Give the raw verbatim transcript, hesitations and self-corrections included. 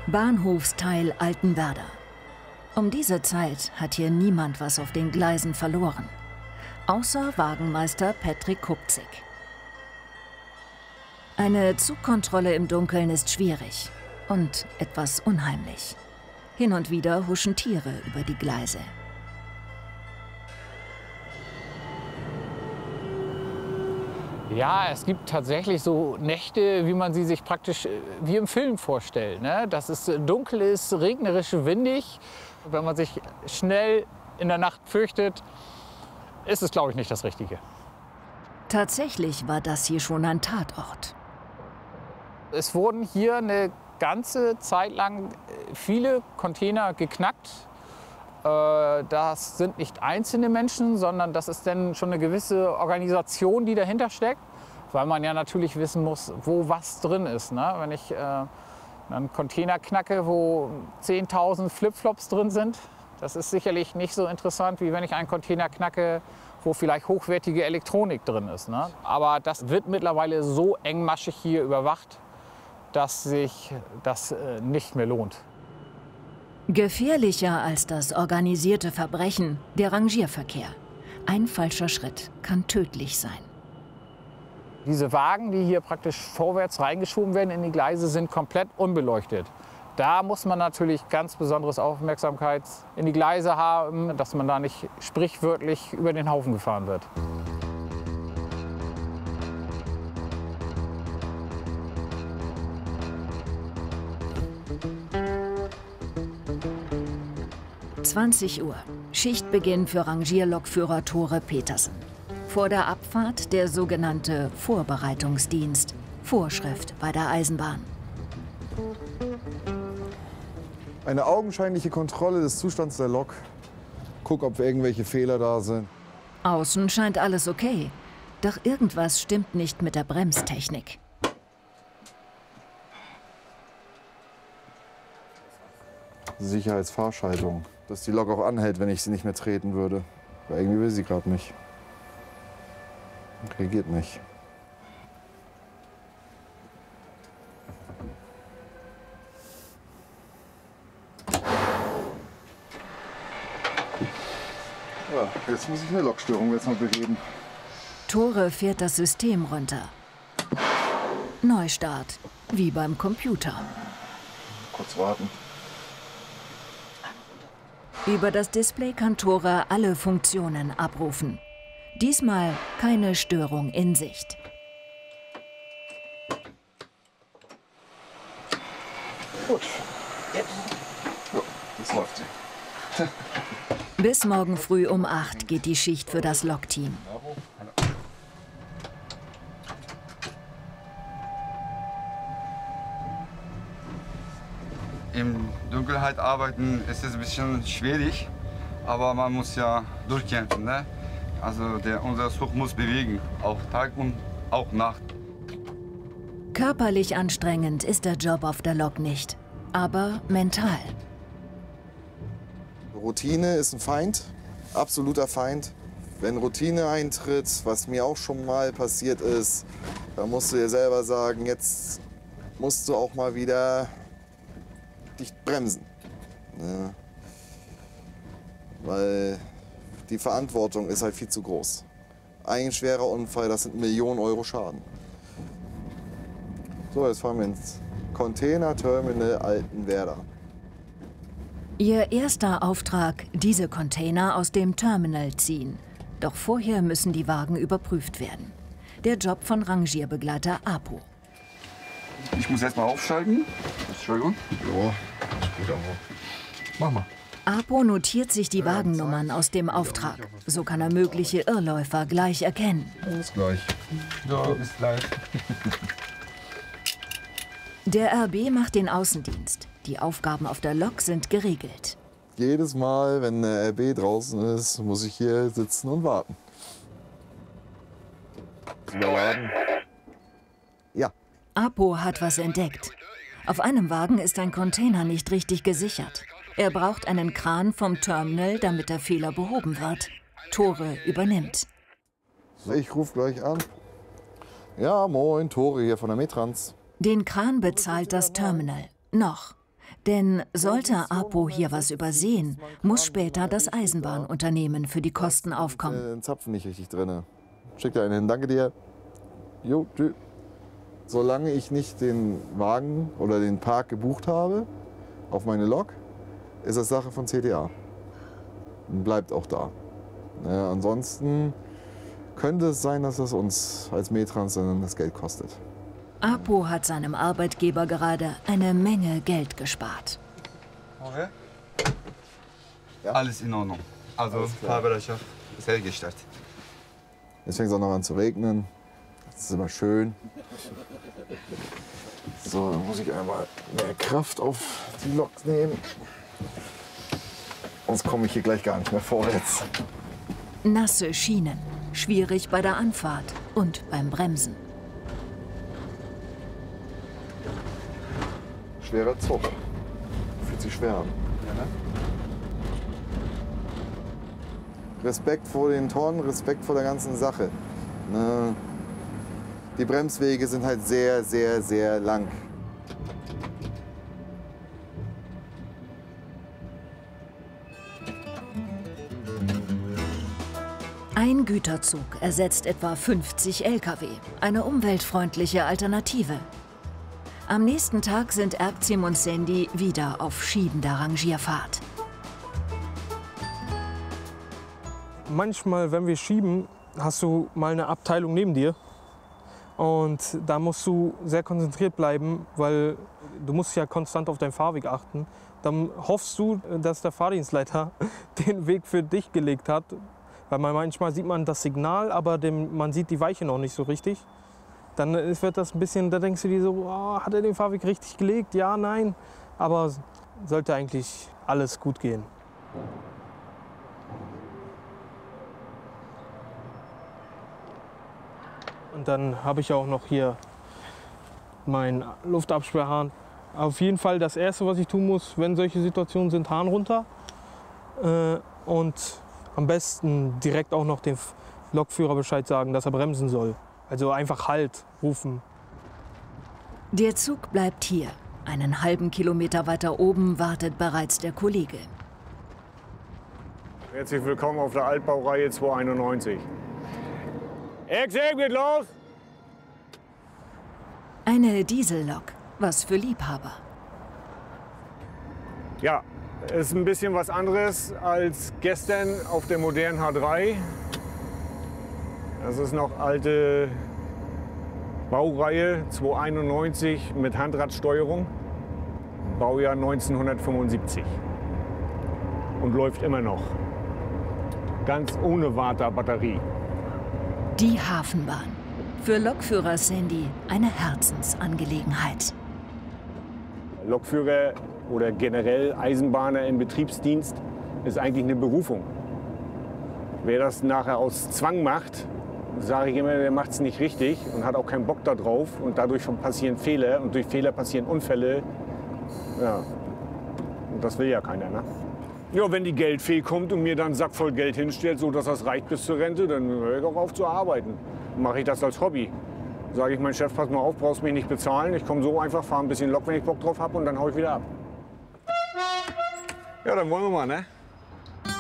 Bahnhofsteil Altenwerder. Um diese Zeit hat hier niemand was auf den Gleisen verloren. Außer Wagenmeister Patrick Kupzig. Eine Zugkontrolle im Dunkeln ist schwierig und etwas unheimlich. Hin und wieder huschen Tiere über die Gleise. Ja, es gibt tatsächlich so Nächte, wie man sie sich praktisch wie im Film vorstellt, ne? Dass es dunkel ist, regnerisch, windig. Wenn man sich schnell in der Nacht fürchtet, ist es, glaube ich, nicht das Richtige. Tatsächlich war das hier schon ein Tatort. Es wurden hier eine ganze Zeit lang viele Container geknackt. Das sind nicht einzelne Menschen, sondern das ist dann schon eine gewisse Organisation, die dahinter steckt. Weil man ja natürlich wissen muss, wo was drin ist. Ne? Wenn ich äh, einen Container knacke, wo zehntausend Flipflops drin sind, das ist sicherlich nicht so interessant, wie wenn ich einen Container knacke, wo vielleicht hochwertige Elektronik drin ist. Ne? Aber das wird mittlerweile so engmaschig hier überwacht, dass sich das äh, nicht mehr lohnt. Gefährlicher als das organisierte Verbrechen, der Rangierverkehr. Ein falscher Schritt kann tödlich sein. Diese Wagen, die hier praktisch vorwärts reingeschoben werden in die Gleise, sind komplett unbeleuchtet. Da muss man natürlich ganz besonderes Aufmerksamkeit in die Gleise haben, dass man da nicht sprichwörtlich über den Haufen gefahren wird. zwanzig Uhr. Schichtbeginn für Rangierlokführer Tore Petersen. Vor der Abfahrt der sogenannte Vorbereitungsdienst. Vorschrift bei der Eisenbahn. Eine augenscheinliche Kontrolle des Zustands der Lok. Guck, ob irgendwelche Fehler da sind. Außen scheint alles okay. Doch irgendwas stimmt nicht mit der Bremstechnik. Sicherheitsfahrschaltung. Dass die Lok auch anhält, wenn ich sie nicht mehr treten würde. Aber irgendwie will sie gerade nicht. Reagiert nicht. Ja, jetzt muss ich eine Lokstörung jetzt mal beheben. Tore fährt das System runter. Neustart, wie beim Computer. Kurz warten. Über das Display kann Tore alle Funktionen abrufen. Diesmal keine Störung in Sicht. Gut. Jetzt. Ja, das läuft. Bis morgen früh um acht geht die Schicht für das Lokteam. Im Dunkelheit arbeiten ist es ein bisschen schwierig, aber man muss ja durchkämpfen. Ne? Also der, unser Zug muss bewegen, auch Tag und auch Nacht. Körperlich anstrengend ist der Job auf der Lok nicht, aber mental. Routine ist ein Feind, absoluter Feind. Wenn Routine eintritt, was mir auch schon mal passiert ist, dann musst du dir selber sagen, jetzt musst du auch mal wieder dich bremsen. Ja. Weil die Verantwortung ist halt viel zu groß. Ein schwerer Unfall, das sind Millionen Euro Schaden. So, jetzt fahren wir ins Containerterminal Altenwerder. Ihr erster Auftrag, diese Container aus dem Terminal ziehen. Doch vorher müssen die Wagen überprüft werden. Der Job von Rangierbegleiter Apo. Ich muss erst mal aufschalten. Entschuldigung. Ja, gut, aber mach mal. Apo notiert sich die Wagennummern aus dem Auftrag. So kann er mögliche Irrläufer gleich erkennen. Bis gleich. Ja, bis gleich. Der R B macht den Außendienst. Die Aufgaben auf der Lok sind geregelt. Jedes Mal, wenn der R B draußen ist, muss ich hier sitzen und warten. Überladen. Ja. Apo hat was entdeckt. Auf einem Wagen ist ein Container nicht richtig gesichert. Er braucht einen Kran vom Terminal, damit der Fehler behoben wird. Tore übernimmt. Ich rufe gleich an. Ja, moin, Tore hier von der Metrans. Den Kran bezahlt das Terminal. Noch. Denn sollte Apo hier was übersehen, muss später das Eisenbahnunternehmen für die Kosten aufkommen. Den Zapfen nicht richtig drin. Schick dir einen hin. Danke dir. Jo, tschüss. Solange ich nicht den Wagen oder den Park gebucht habe auf meine Lok, ist das Sache von C T A. Und bleibt auch da. Ja, ansonsten könnte es sein, dass das uns als Metrans dann das Geld kostet. Apo hat seinem Arbeitgeber gerade eine Menge Geld gespart. Okay. Ja. Alles in Ordnung. Also Fahrbereitschaft ist hergestellt. Jetzt fängt es auch noch an zu regnen. Das ist immer schön. So, dann muss ich einmal mehr Kraft auf die Lok nehmen. Sonst komme ich hier gleich gar nicht mehr vorwärts. Nasse Schienen, schwierig bei der Anfahrt und beim Bremsen. Schwerer Zug. Fühlt sich schwer an. Respekt vor den Tonnen, Respekt vor der ganzen Sache. Ne? Die Bremswege sind halt sehr, sehr, sehr lang. Ein Güterzug ersetzt etwa fünfzig L K W, eine umweltfreundliche Alternative. Am nächsten Tag sind Erkzim und Sandy wieder auf schiebender Rangierfahrt. Manchmal, wenn wir schieben, hast du mal eine Abteilung neben dir. Und da musst du sehr konzentriert bleiben, weil du musst ja konstant auf deinen Fahrweg achten. Dann hoffst du, dass der Fahrdienstleiter den Weg für dich gelegt hat. Weil man manchmal sieht man das Signal, aber dem, man sieht die Weiche noch nicht so richtig. Dann wird das ein bisschen, da denkst du dir so, oh, hat er den Fahrweg richtig gelegt? Ja, nein. Aber sollte eigentlich alles gut gehen. Und dann habe ich auch noch hier meinen Luftabsperrhahn. Auf jeden Fall das Erste, was ich tun muss, wenn solche Situationen sind, Hahn runter. Äh, und am besten direkt auch noch dem Lokführer Bescheid sagen, dass er bremsen soll. Also einfach Halt rufen. Der Zug bleibt hier. Einen halben Kilometer weiter oben wartet bereits der Kollege. Herzlich willkommen auf der Altbaureihe zweihunderteinundneunzig. Exit, geht los! Eine Diesellok, was für Liebhaber. Ja, ist ein bisschen was anderes als gestern auf der modernen H drei. Das ist noch alte Baureihe zweihunderteinundneunzig mit Handradsteuerung. Baujahr neunzehnhundertfünfundsiebzig. Und läuft immer noch. Ganz ohne Warta-Batterie. Die Hafenbahn. Für Lokführer Sandy eine Herzensangelegenheit. Lokführer oder generell Eisenbahner im Betriebsdienst ist eigentlich eine Berufung. Wer das nachher aus Zwang macht, sage ich immer, der macht es nicht richtig und hat auch keinen Bock da drauf. Und dadurch passieren Fehler und durch Fehler passieren Unfälle. Ja, und das will ja keiner, ne? Ja, wenn die Geldfee kommt und mir dann einen Sack voll Geld hinstellt, so dass das reicht bis zur Rente, dann höre ich auch auf zu arbeiten. Mache ich das als Hobby. Sage ich, mein Chef, pass mal auf, brauchst mich nicht bezahlen. Ich komme so einfach, fahre ein bisschen Lok, wenn ich Bock drauf habe und dann hau ich wieder ab. Ja, dann wollen wir mal, ne?